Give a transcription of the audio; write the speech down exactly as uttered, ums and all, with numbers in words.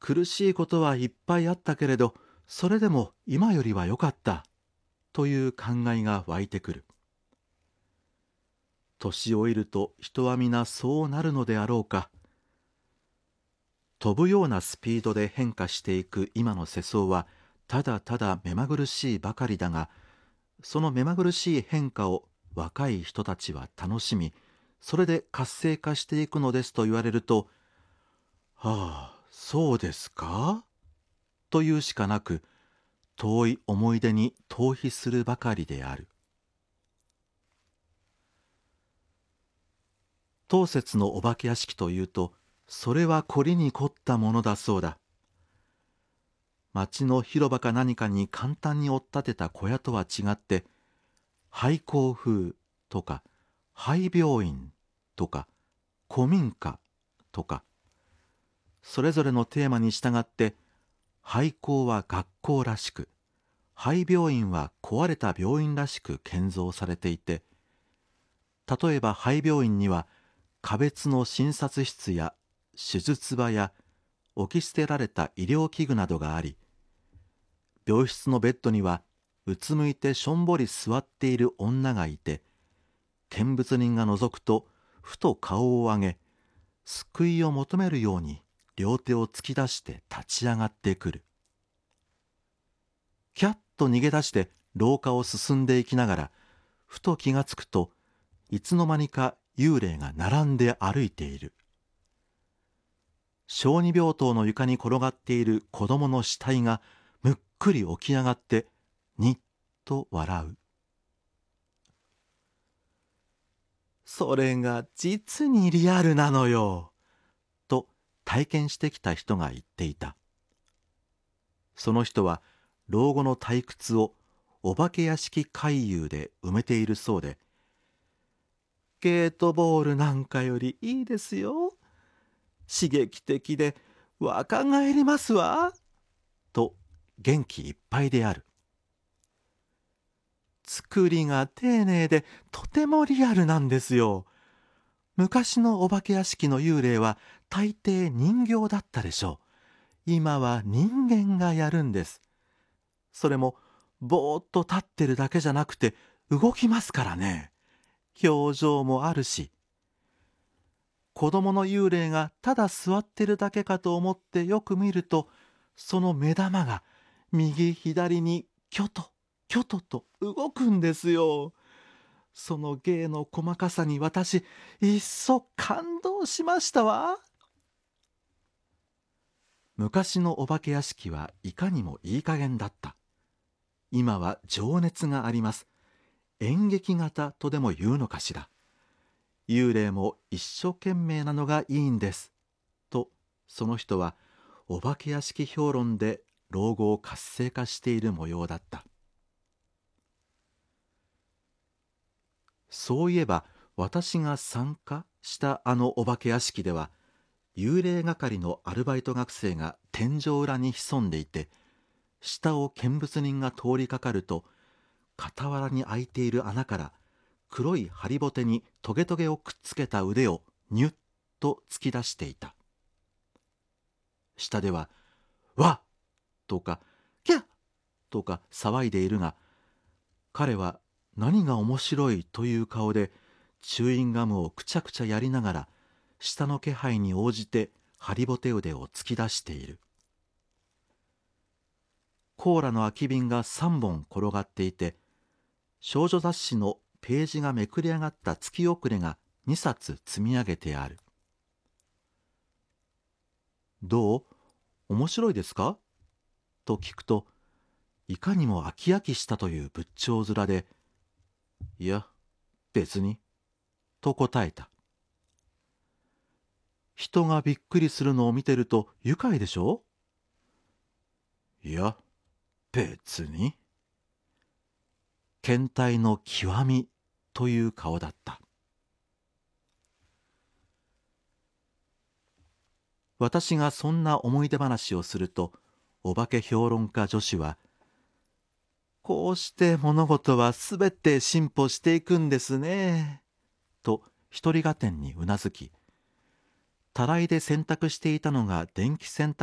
苦しいことはいっぱいあったけれど、それでも今よりは良かったという考えが湧いてくる。年老いると人は皆そうなるのであろうか。飛ぶようなスピードで変化していく今の世相はただただ目まぐるしいばかりだが、その目まぐるしい変化を若い人たちは楽しみ、それで活性化していくのですと言われると、はあ、そうですかというしかなく、遠い思い出に逃避するばかりである。当節のお化け屋敷というと、それは凝りに凝ったものだそうだ。町の広場か何かに簡単に追っ立てた小屋とは違って、廃校風とか廃病院とか古民家とか、それぞれのテーマに従って、廃校は学校らしく、廃病院は壊れた病院らしく建造されていて、例えば廃病院には個別の診察室や手術場や置き捨てられた医療器具などがあり、病室のベッドにはうつむいてしょんぼり座っている女がいて、見物人が覗くとふと顔を上げ、救いを求めるように両手を突き出して立ち上がってくる。キャッと逃げ出して廊下を進んでいきながら、ふと気がつくといつの間にか幽霊が並んで歩いている。小児病棟の床に転がっている子供の死体がむっくり起き上がってにっと笑う。それが実にリアルなのよ、と体験してきた人が言っていた。その人は老後の退屈をお化け屋敷回遊で埋めているそうで、ゲートボールなんかよりいいですよ。刺激的で若返りますわ。と元気いっぱいである。作りが丁寧でとてもリアルなんですよ。昔のお化け屋敷の幽霊は大抵人形だったでしょう。今は人間がやるんです。それもぼーっと立ってるだけじゃなくて動きますからね。表情もあるし。子供の幽霊がただ座ってるだけかと思ってよく見ると、その目玉が右左にキョトキョトと動くんですよ。その芸の細かさに私いっそ感動しましたわ。昔のお化け屋敷はいかにもいい加減だった。今は情熱があります。演劇型とでも言うのかしら。幽霊も一生懸命なのがいいんです。と、その人はお化け屋敷評論で老後を活性化している模様だった。そういえば私が参加したあのお化け屋敷では、幽霊係のアルバイト学生が天井裏に潜んでいて、下を見物人が通りかかると、傍らに開いている穴から黒いハリボテにトゲトゲをくっつけた腕をニュッと突き出していた。下ではわっとかキャッとか騒いでいるが、彼は何が面白いという顔でチューインガムをくちゃくちゃやりながら、下の気配に応じてハリボテ腕を突き出している。コーラの空き瓶がさんぼん転がっていて、少女雑誌のページがめくれ上がった月遅れがにさつ積み上げてある。どう？面白いですか？と聞くと、いかにも飽き飽きしたという仏頂面で、いや、別に、と答えた。人がびっくりするのを見てると愉快でしょ？いや、別に。倦怠の極みという顔だった。私がそんな思い出話をすると、お化け評論家女子は、こうして物事はすべて進歩していくんですね、と一人合点にうなずき、たらいで洗濯していたのが電気洗濯